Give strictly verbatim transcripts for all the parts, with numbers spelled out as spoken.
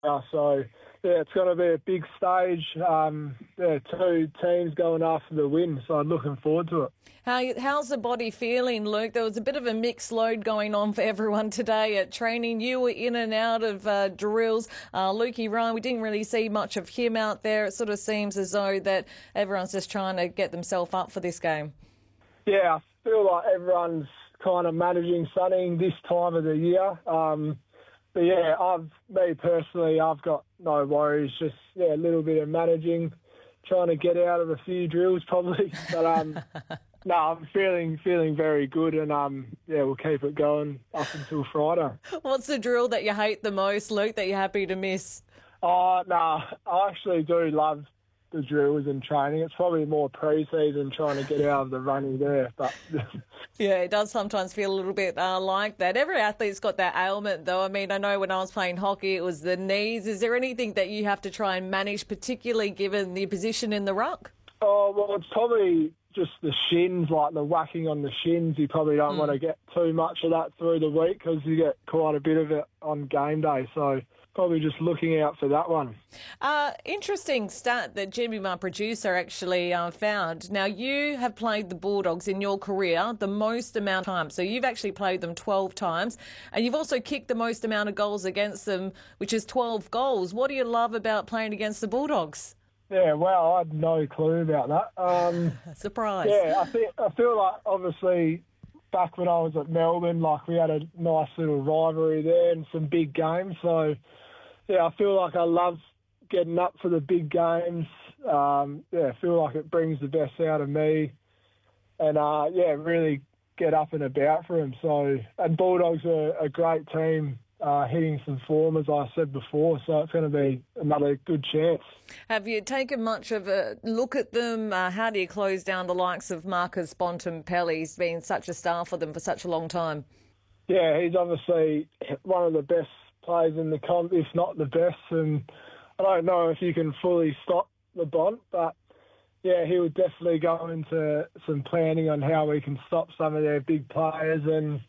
So, yeah, it's going to be a big stage. Um, yeah, two teams going after the win, so I'm looking forward to it. How, how's the body feeling, Luke? There was a bit of a mixed load going on for everyone today at training. You were in and out of uh, drills. Uh, Lukey Ryan, we didn't really see much of him out there. It sort of seems as though that everyone's just trying to get themselves up for this game. Yeah, I feel like everyone's kind of managing something this time of the year. Um, but yeah, I've me personally, I've got no worries. Just yeah, a little bit of managing, trying to get out of a few drills probably. But um, no, I'm feeling feeling very good, and um, yeah, we'll keep it going up until Friday. What's the drill that you hate the most, Luke? That you're happy to miss? Oh no, I actually do love the drills and training. It's probably more pre-season trying to get out of the running there. But yeah, it does sometimes feel a little bit uh, like that. Every athlete's got that ailment, though. I mean, I know when I was playing hockey, it was the knees. Is there anything that you have to try and manage, particularly given the position in the ruck? Oh, well, it's probably just the shins, like the whacking on the shins. You probably don't mm. want to get too much of that through the week because you get quite a bit of it on game day. So probably just looking out for that one. Uh, interesting stat that Jimmy, my producer, actually uh, found. Now, you have played the Bulldogs in your career the most amount of times. So you've actually played them twelve times. And you've also kicked the most amount of goals against them, which is twelve goals. What do you love about playing against the Bulldogs? Yeah, well, I had no clue about that. Um, Surprise. Yeah, I think I feel like, obviously, back when I was at Melbourne, like we had a nice little rivalry there and some big games. So, yeah, I feel like I love getting up for the big games. Um, yeah, I feel like it brings the best out of me. And, uh, yeah, really get up and about for them. So, and Bulldogs are a great team, uh, hitting some form, as I said before. So it's going to be another good chance. Have you taken much of a look at them? Uh, how do you close down the likes of Marcus Bontempelli? He's been such a star for them for such a long time. Yeah, he's obviously one of the best players in the comp, if not the best. And I don't know if you can fully stop the Bont, but yeah, he would definitely go into some planning on how we can stop some of their big players. And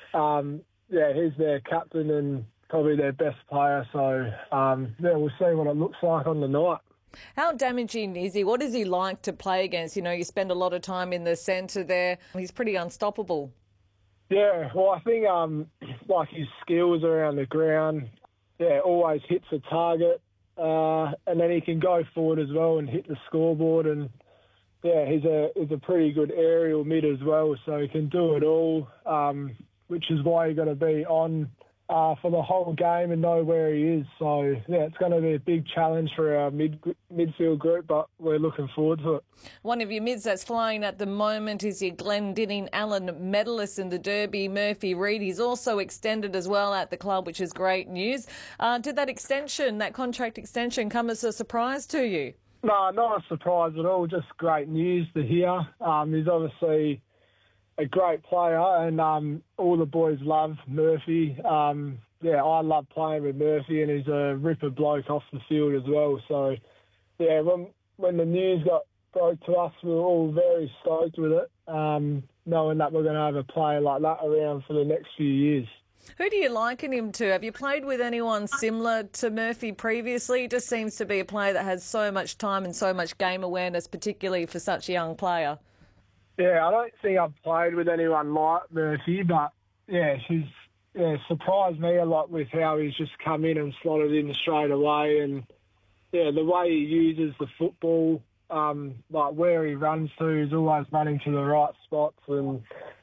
um, yeah, he's their captain and probably their best player. So um, yeah, we'll see what it looks like on the night. How damaging is he? What is he like to play against? You know, you spend a lot of time in the centre there. He's pretty unstoppable. Yeah, well, I think um, like his skills around the ground, yeah, always hits a target. Uh, and then he can go forward as well and hit the scoreboard. And yeah, he's a he's a pretty good aerial mid as well, so he can do it all. Um, which is why you got to be on uh, for the whole game and know where he is. So yeah, it's going to be a big challenge for our mid midfield group, but we're looking forward to it. One of your mids that's flying at the moment is your Glendinning Allen medalist in the Derby, Murphy Reid. He's also extended as well at the club, which is great news. Uh, did that extension, that contract extension, come as a surprise to you? No, not a surprise at all. Just great news to hear. Um, he's obviously a great player, and um, all the boys love Murphy. Um, yeah, I love playing with Murphy, and he's a ripper bloke off the field as well. So, yeah, when when the news got broke to us, we were all very stoked with it, um, knowing that we're going to have a player like that around for the next few years. Who do you liken him to? Have you played with anyone similar to Murphy previously? He just seems to be a player that has so much time and so much game awareness, particularly for such a young player. Yeah, I don't think I've played with anyone like Murphy, but yeah, she's yeah, surprised me a lot with how he's just come in and slotted in straight away, and yeah, the way he uses the football, um, like where he runs to, he's always running to the right spots, and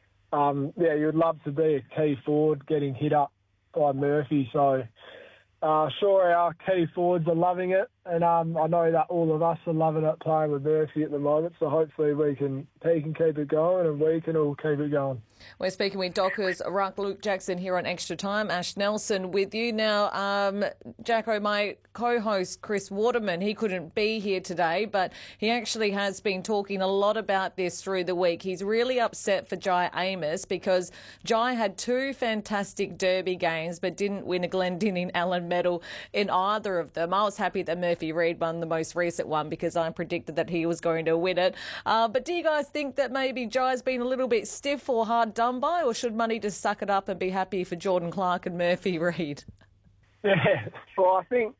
um, yeah, you'd love to be a key forward getting hit up by Murphy. So uh, sure, our key forwards are loving it, and um, I know that all of us are loving it playing with Murphy at the moment. So hopefully we can he can keep it going, and we can all keep it going. We're speaking with Dockers ruck Luke Jackson here on Extra Time. Ash Nelson with you now. Um, Jacko, my co-host Chris Waterman, he couldn't be here today, but he actually has been talking a lot about this through the week. He's really upset for Jai Amos because Jai had two fantastic Derby games but didn't win a Glendinning Allen medal in either of them. I was happy that Murphy Reid won the most recent one because I predicted that he was going to win it. Uh, but do you guys think that maybe Jai's been a little bit stiff or hard done by, or should Money just suck it up and be happy for Jordan Clark and Murphy Reid? Yeah, well, I think